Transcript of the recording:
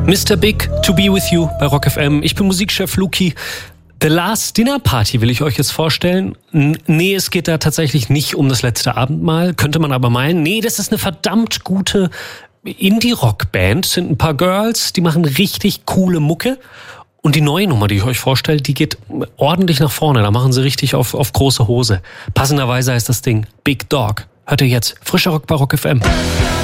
Mr. Big, To Be With You bei Rock FM. Ich bin Musikchef Luki. The Last Dinner Party will ich euch jetzt vorstellen. Nee, es geht da tatsächlich nicht um das letzte Abendmahl. Könnte man aber meinen. Nee, das ist eine verdammt gute Indie-Rock-Band. Sind ein paar Girls, die machen richtig coole Mucke. Und die neue Nummer, die ich euch vorstelle, die geht ordentlich nach vorne. Da machen sie richtig auf große Hose. Passenderweise heißt das Ding Big Dog. Hört ihr jetzt. Frischer Rock bei Rock FM.